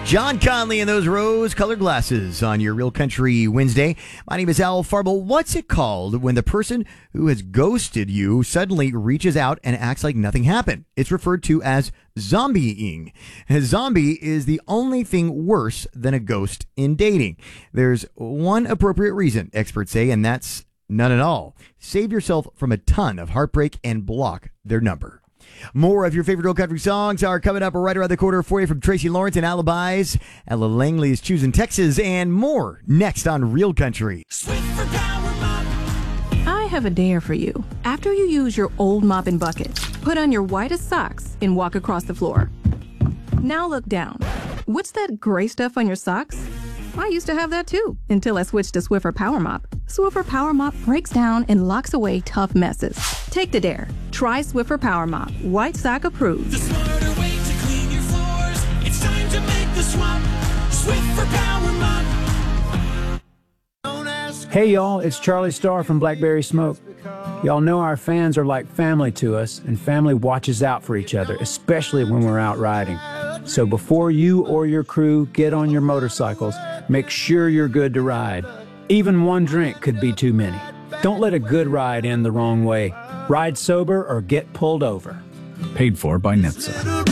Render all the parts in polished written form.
John Conley and those rose-colored glasses on your Real Country Wednesday. My name is Al Farble. What's it called when the person who has ghosted you suddenly reaches out and acts like nothing happened? It's referred to as zombieing. A zombie is the only thing worse than a ghost in dating. There's one appropriate reason, experts say, and that's none at all. Save yourself from a ton of heartbreak and block their number. More of your favorite Real Country songs are coming up right around the corner for you from Tracy Lawrence and Alibis. Ella Langley is choosing Texas, and more next on Real Country. I have a dare for you. After you use your old mop and bucket, put on your whitest socks and walk across the floor. Now look down. What's that gray stuff on your socks? I used to have that too, until I switched to Swiffer Power Mop. Swiffer Power Mop breaks down and locks away tough messes. Take the dare. Try Swiffer Power Mop. White sock approved. The smarter way to clean your floors. It's time to make the swap. Swiffer Power Mop. Hey y'all, it's Charlie Starr from Blackberry Smoke. Y'all know our fans are like family to us, and family watches out for each other, especially when we're out riding. So before you or your crew get on your motorcycles, make sure you're good to ride. Even one drink could be too many. Don't let a good ride end the wrong way. Ride sober or get pulled over. Paid for by NHTSA.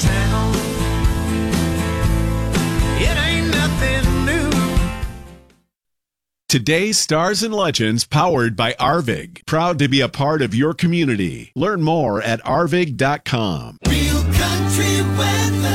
Today's Stars and Legends powered by Arvig. Proud to be a part of your community. Learn more at arvig.com. Real Country weather.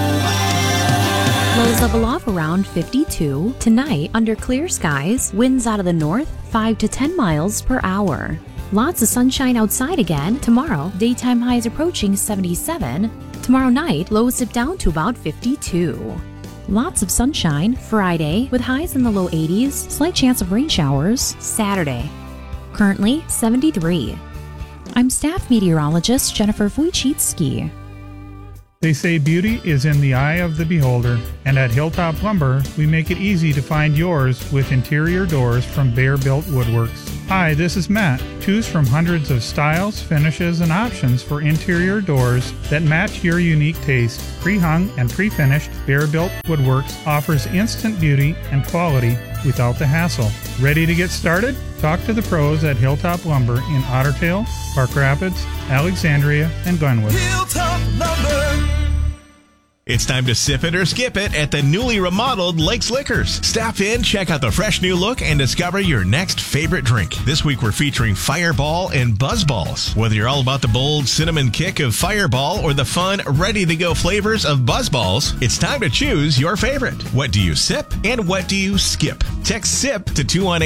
Lows level off around 52. Tonight, under clear skies, winds out of the north, 5 to 10 miles per hour. Lots of sunshine outside again. Tomorrow, daytime highs approaching 77. Tomorrow night, lows dip down to about 52. Lots of sunshine Friday with highs in the low 80s, slight chance of rain showers Saturday. Currently 73. I'm staff meteorologist Jennifer Wojcicki. They say beauty is in the eye of the beholder, and at Hilltop Lumber, we make it easy to find yours with interior doors from Bear Built Woodworks. Hi, this is Matt. Choose from hundreds of styles, finishes, and options for interior doors that match your unique taste. Pre-hung and pre-finished, Bear Built Woodworks offers instant beauty and quality without the hassle. Ready to get started? Talk to the pros at Hilltop Lumber in Otter Tail, Park Rapids, Alexandria, and Glenwood. Hilltop Lumber. It's time to sip it or skip it at the newly remodeled Lakes Liquors. Stop in, check out the fresh new look, and discover your next favorite drink. This week we're featuring Fireball and Buzzballs. Whether you're all about the bold cinnamon kick of Fireball or the fun, ready-to-go flavors of Buzzballs, it's time to choose your favorite. What do you sip and what do you skip? Text SIP to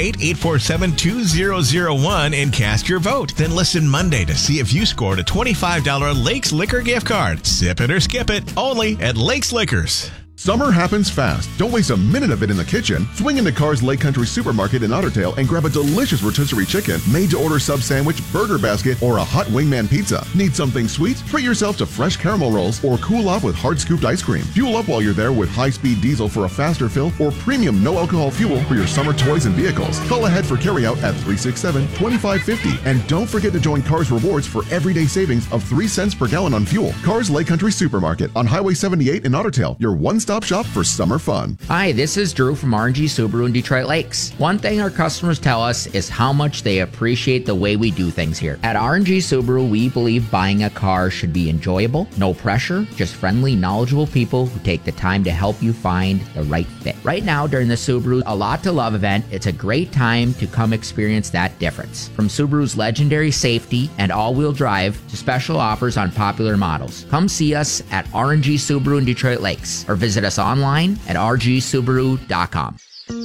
218-847-2001 and cast your vote. Then listen Monday to see if you scored a $25 Lakes Liquor gift card. Sip it or skip it, only at Lakes Liquors. Summer happens fast. Don't waste a minute of it in the kitchen. Swing into Carr's Lake Country Supermarket in Otter Tail and grab a delicious rotisserie chicken, made-to-order sub sandwich, burger basket, or a hot wingman pizza. Need something sweet? Treat yourself to fresh caramel rolls or cool off with hard-scooped ice cream. Fuel up while you're there with high-speed diesel for a faster fill or premium no-alcohol fuel for your summer toys and vehicles. Call ahead for carryout at 367-2550. And don't forget to join Carr's Rewards for everyday savings of 3 cents per gallon on fuel. Carr's Lake Country Supermarket on Highway 78 in Otter Tail. Your one-stop shop for summer fun. Hi, this is Drew from RNG Subaru in Detroit Lakes. One thing our customers tell us is how much they appreciate the way we do things here. At RNG Subaru, we believe buying a car should be enjoyable, no pressure, just friendly, knowledgeable people who take the time to help you find the right fit. Right now, during the Subaru A Lot to Love event, it's a great time to come experience that difference. From Subaru's legendary safety and all-wheel drive to special offers on popular models. Come see us at RNG Subaru in Detroit Lakes or visit us online at rgsubaru.com.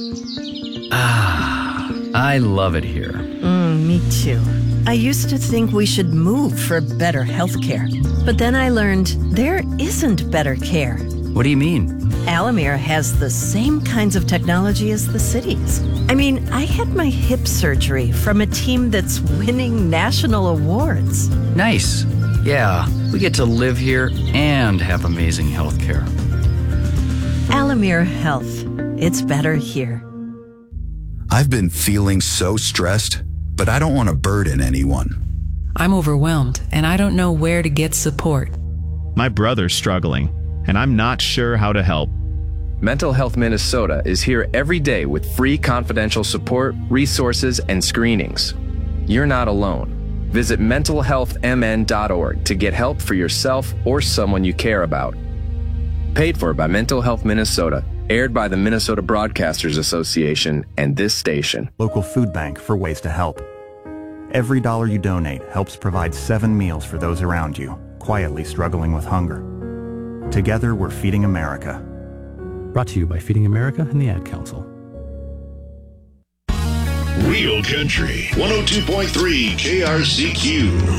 I love it here. Me too. I used to think we should move for better health care. But then I learned there isn't better care. What do you mean? Alamere has the same kinds of technology as the cities. I mean, I had my hip surgery from a team that's winning national awards. Nice. Yeah, we get to live here and have amazing health care. Alamere Health. It's better here. I've been feeling so stressed, but I don't want to burden anyone. I'm overwhelmed, and I don't know where to get support. My brother's struggling, and I'm not sure how to help. Mental Health Minnesota is here every day with free confidential support, resources, and screenings. You're not alone. Visit mentalhealthmn.org to get help for yourself or someone you care about. Paid for by Mental Health Minnesota, aired by the Minnesota Broadcasters Association and this station. Local food bank for ways to help. Every dollar you donate helps provide 7 meals for those around you, quietly struggling with hunger. Together, we're Feeding America. Brought to you by Feeding America and the Ad Council. Real Country 102.3 KRCQ.